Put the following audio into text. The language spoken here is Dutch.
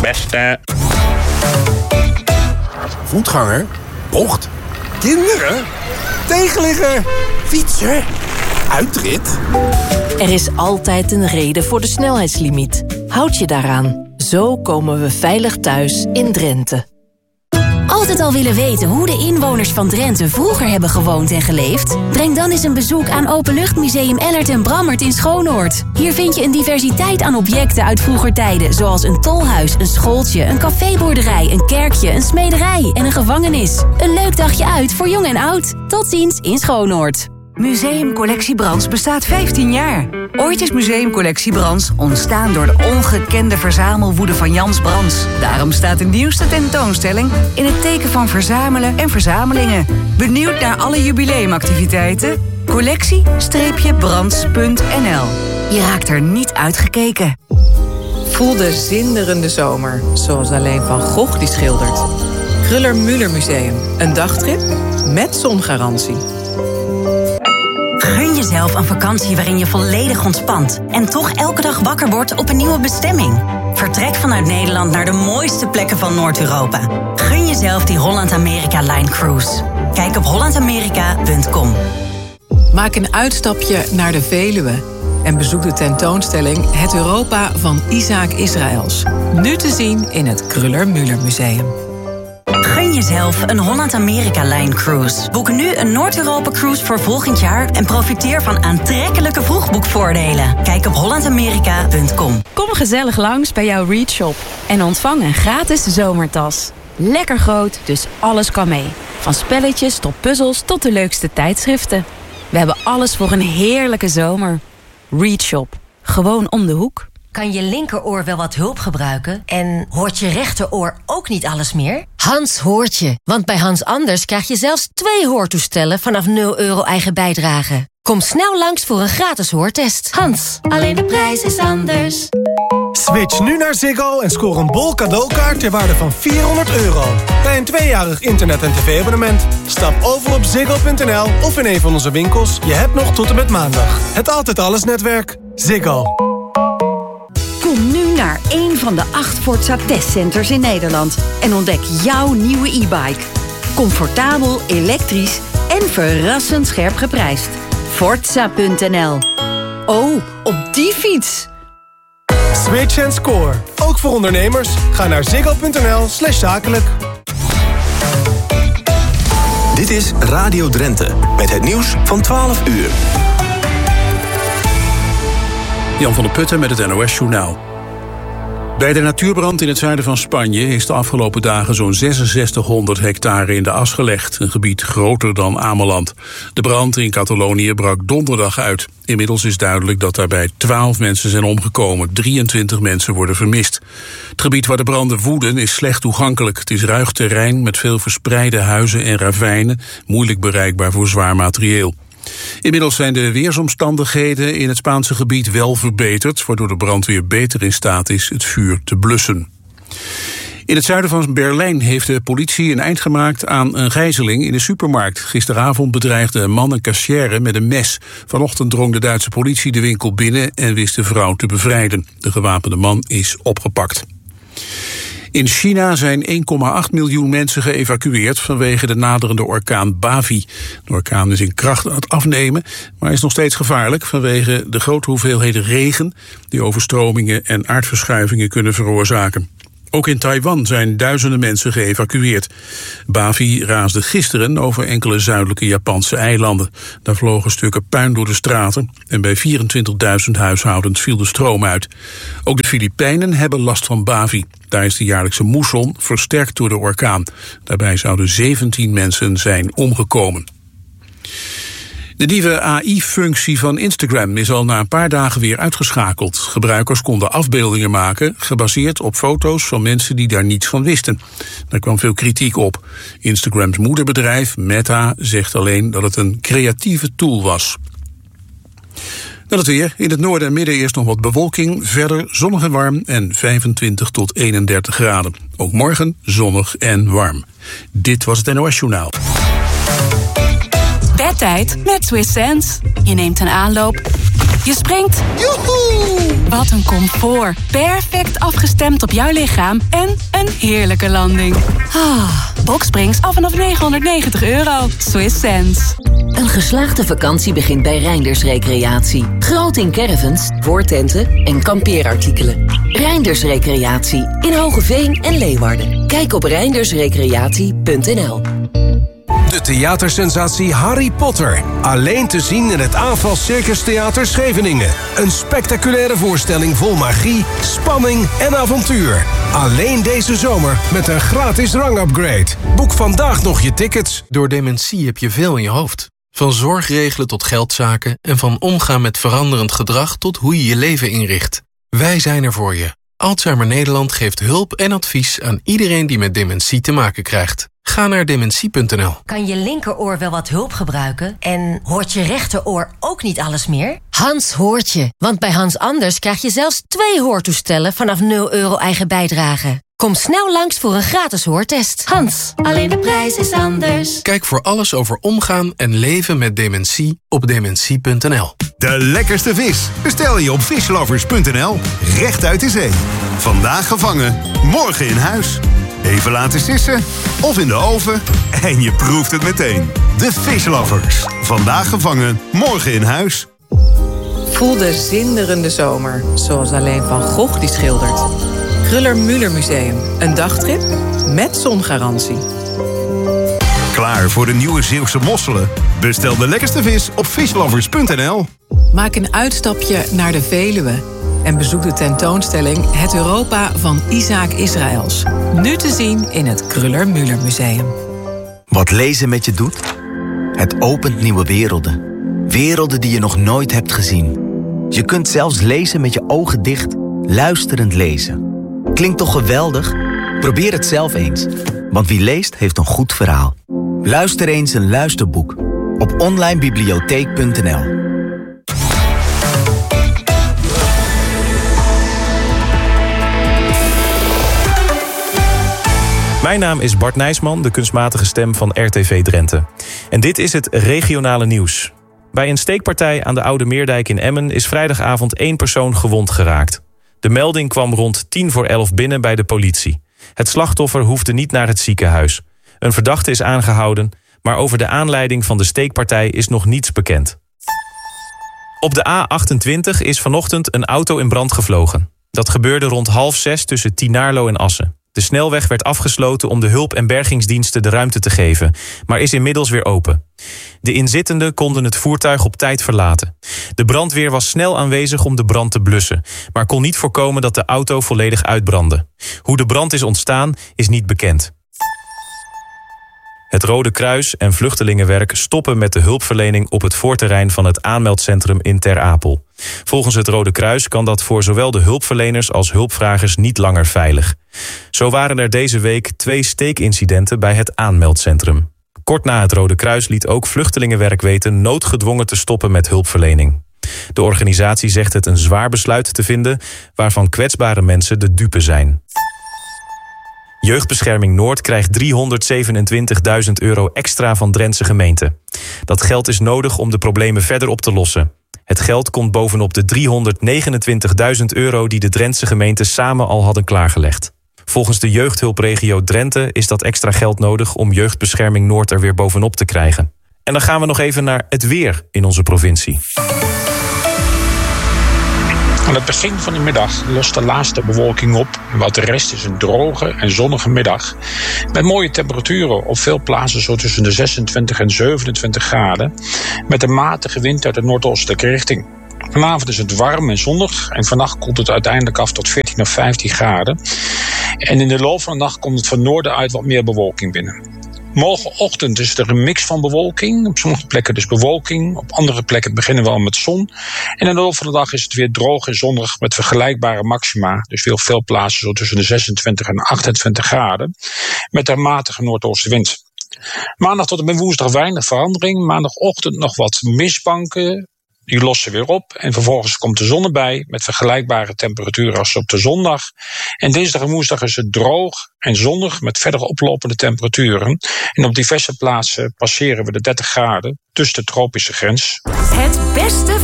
Beste. Voetganger, bocht, kinderen, tegenligger, fietser, uitrit. Er is altijd een reden voor de snelheidslimiet. Houd je daaraan. Zo komen we veilig thuis in Drenthe. Altijd al willen weten hoe de inwoners van Drenthe vroeger hebben gewoond en geleefd? Breng dan eens een bezoek aan Openluchtmuseum Ellert en Brammert in Schoonoord. Hier vind je een diversiteit aan objecten uit vroeger tijden, zoals een tolhuis, een schooltje, een caféboerderij, een kerkje, een smederij en een gevangenis. Een leuk dagje uit voor jong en oud. Tot ziens in Schoonoord. Museum Collectie Brands bestaat 15 jaar. Ooit is Museum Collectie Brands ontstaan door de ongekende verzamelwoede van Jans Brands. Daarom staat de nieuwste tentoonstelling in het teken van verzamelen en verzamelingen. Benieuwd naar alle jubileumactiviteiten? Collectie-brands.nl. Je raakt er niet uitgekeken. Voel de zinderende zomer, zoals alleen Van Gogh die schildert. Kruller-Müller Museum, een dagtrip met zongarantie. Gun jezelf een vakantie waarin je volledig ontspant en toch elke dag wakker wordt op een nieuwe bestemming. Vertrek vanuit Nederland naar de mooiste plekken van Noord-Europa. Gun jezelf die Holland-Amerika-Line Cruise. Kijk op hollandamerika.com. Maak een uitstapje naar de Veluwe en bezoek de tentoonstelling Het Europa van Isaac Israëls. Nu te zien in het Kruller-Müller Museum. Gun jezelf een Holland-Amerika-Line Cruise. Boek nu een Noord-Europa-cruise voor volgend jaar en profiteer van aantrekkelijke vroegboekvoordelen. Kijk op hollandamerika.com. Kom gezellig langs bij jouw Read Shop en ontvang een gratis zomertas. Lekker groot, dus alles kan mee. Van spelletjes tot puzzels tot de leukste tijdschriften. We hebben alles voor een heerlijke zomer. Read Shop. Gewoon om de hoek. Kan je linkeroor wel wat hulp gebruiken? En hoort je rechteroor ook niet alles meer? Hans hoort je, want bij Hans Anders krijg je zelfs 2 hoortoestellen vanaf €0 eigen bijdrage. Kom snel langs voor een gratis hoortest. Hans, alleen de prijs is anders. Switch nu naar Ziggo en scoor een bol cadeaukaart ter waarde van €400. Bij een 2-jarig internet- en tv-abonnement. Stap over op ziggo.nl of in een van onze winkels. Je hebt nog tot en met maandag. Het Altijd Alles netwerk. Ziggo. Kom nu naar een van de 8 Forza testcenters in Nederland en ontdek jouw nieuwe e-bike. Comfortabel, elektrisch en verrassend scherp geprijsd. Forza.nl. Oh, op die fiets! Switch en score. Ook voor ondernemers. Ga naar ziggo.nl/zakelijk. Dit is Radio Drenthe met het nieuws van 12 uur. Jan van der Putten met het NOS-journaal. Bij de natuurbrand in het zuiden van Spanje is de afgelopen dagen zo'n 6600 hectare in de as gelegd. Een gebied groter dan Ameland. De brand in Catalonië brak donderdag uit. Inmiddels is duidelijk dat daarbij 12 mensen zijn omgekomen. 23 mensen worden vermist. Het gebied waar de branden woeden is slecht toegankelijk. Het is ruig terrein met veel verspreide huizen en ravijnen. Moeilijk bereikbaar voor zwaar materieel. Inmiddels zijn de weersomstandigheden in het Spaanse gebied wel verbeterd, waardoor de brandweer beter in staat is het vuur te blussen. In het zuiden van Berlijn heeft de politie een eind gemaakt aan een gijzeling in de supermarkt. Gisteravond bedreigde een man een kassière met een mes. Vanochtend drong de Duitse politie de winkel binnen en wist de vrouw te bevrijden. De gewapende man is opgepakt. In China zijn 1,8 miljoen mensen geëvacueerd vanwege de naderende orkaan Bavi. De orkaan is in kracht aan het afnemen, maar is nog steeds gevaarlijk vanwege de grote hoeveelheden regen die overstromingen en aardverschuivingen kunnen veroorzaken. Ook in Taiwan zijn duizenden mensen geëvacueerd. Bavi raasde gisteren over enkele zuidelijke Japanse eilanden. Daar vlogen stukken puin door de straten en bij 24.000 huishoudens viel de stroom uit. Ook de Filipijnen hebben last van Bavi. Daar is de jaarlijkse moesson versterkt door de orkaan. Daarbij zouden 17 mensen zijn omgekomen. De nieuwe AI-functie van Instagram is al na een paar dagen weer uitgeschakeld. Gebruikers konden afbeeldingen maken, gebaseerd op foto's van mensen die daar niets van wisten. Daar kwam veel kritiek op. Instagrams moederbedrijf, Meta, zegt alleen dat het een creatieve tool was. Dan het weer. In het noorden en midden eerst nog wat bewolking. Verder zonnig en warm en 25 tot 31 graden. Ook morgen zonnig en warm. Dit was het NOS Journaal. Wedstrijd met Swiss Sense. Je neemt een aanloop. Je springt. Joehoe! Wat een comfort. Perfect afgestemd op jouw lichaam en een heerlijke landing. Boxsprings af vanaf €990. Swiss Sense. Een geslaagde vakantie begint bij Reinders Recreatie. Groot in caravans, voortenten en kampeerartikelen. Reinders Recreatie in Hogeveen en Leeuwarden. Kijk op reindersrecreatie.nl. De theatersensatie Harry Potter. Alleen te zien in het Aanval Circus Theater Scheveningen. Een spectaculaire voorstelling vol magie, spanning en avontuur. Alleen deze zomer met een gratis rangupgrade. Boek vandaag nog je tickets. Door dementie heb je veel in je hoofd. Van zorgregelen tot geldzaken en van omgaan met veranderend gedrag tot hoe je je leven inricht. Wij zijn er voor je. Alzheimer Nederland geeft hulp en advies aan iedereen die met dementie te maken krijgt. Ga naar dementie.nl. Kan je linkeroor wel wat hulp gebruiken? En hoort je rechteroor ook niet alles meer? Hans hoort je. Want bij Hans Anders krijg je zelfs 2 hoortoestellen vanaf €0 eigen bijdrage. Kom snel langs voor een gratis hoortest. Hans, alleen de prijs is anders. Kijk voor alles over omgaan en leven met dementie op dementie.nl. De lekkerste vis bestel je op fishlovers.nl. Recht uit de zee. Vandaag gevangen, morgen in huis. Even laten sissen of in de oven en je proeft het meteen. De Fishlovers. Vandaag gevangen, morgen in huis. Voel de zinderende zomer, zoals alleen Van Gogh die schildert. Kruller-Müller Museum. Een dagtrip met zongarantie. Klaar voor de nieuwe Zeeuwse mosselen? Bestel de lekkerste vis op fishlovers.nl. Maak een uitstapje naar de Veluwe en bezoek de tentoonstelling Het Europa van Isaac Israëls. Nu te zien in het Kruller-Müller Museum. Wat lezen met je doet? Het opent nieuwe werelden. Werelden die je nog nooit hebt gezien. Je kunt zelfs lezen met je ogen dicht, luisterend lezen. Klinkt toch geweldig? Probeer het zelf eens. Want wie leest, heeft een goed verhaal. Luister eens een luisterboek op onlinebibliotheek.nl. Mijn naam is Bart Nijsman, de kunstmatige stem van RTV Drenthe. En dit is het regionale nieuws. Bij een steekpartij aan de Oude Meerdijk in Emmen is vrijdagavond 1 persoon gewond geraakt. De melding kwam rond 10:50 binnen bij de politie. Het slachtoffer hoefde niet naar het ziekenhuis. Een verdachte is aangehouden, maar over de aanleiding van de steekpartij is nog niets bekend. Op de A28 is vanochtend een auto in brand gevlogen. Dat gebeurde rond 5:30 tussen Tienaarlo en Assen. De snelweg werd afgesloten om de hulp- en bergingsdiensten de ruimte te geven, maar is inmiddels weer open. De inzittenden konden het voertuig op tijd verlaten. De brandweer was snel aanwezig om de brand te blussen, maar kon niet voorkomen dat de auto volledig uitbrandde. Hoe de brand is ontstaan, is niet bekend. Het Rode Kruis en Vluchtelingenwerk stoppen met de hulpverlening op het voorterrein van het aanmeldcentrum in Ter Apel. Volgens het Rode Kruis kan dat voor zowel de hulpverleners als hulpvragers niet langer veilig. Zo waren er deze week 2 steekincidenten bij het aanmeldcentrum. Kort na het Rode Kruis liet ook Vluchtelingenwerk weten noodgedwongen te stoppen met hulpverlening. De organisatie zegt het een zwaar besluit te vinden, waarvan kwetsbare mensen de dupe zijn. Jeugdbescherming Noord krijgt €327.000 extra van Drentse gemeenten. Dat geld is nodig om de problemen verder op te lossen. Het geld komt bovenop de €329.000 die de Drentse gemeenten samen al hadden klaargelegd. Volgens de jeugdhulpregio Drenthe is dat extra geld nodig om Jeugdbescherming Noord er weer bovenop te krijgen. En dan gaan we nog even naar het weer in onze provincie. Aan het begin van de middag lost de laatste bewolking op. En wat de rest is een droge en zonnige middag. Met mooie temperaturen op veel plaatsen zo tussen de 26 en 27 graden. Met een matige wind uit de noordoostelijke richting. Vanavond is het warm en zonnig. En vannacht koelt het uiteindelijk af tot 14 of 15 graden. En in de loop van de nacht komt het van noorden uit wat meer bewolking binnen. Morgenochtend is er een mix van bewolking. Op sommige plekken dus bewolking. Op andere plekken beginnen we al met zon. En in de loop van de dag is het weer droog en zonnig met vergelijkbare maxima. Dus weer op veel plaatsen zo tussen de 26 en 28 graden. Met een matige noordoostenwind. Maandag tot en met woensdag weinig verandering. Maandagochtend nog wat mistbanken. die lossen weer op. En vervolgens komt de zon erbij met vergelijkbare temperaturen als op de zondag. En dinsdag en woensdag is het droog en zonnig met verder oplopende temperaturen. En op diverse plaatsen passeren we de 30 graden, dus de tropische grens. Het beste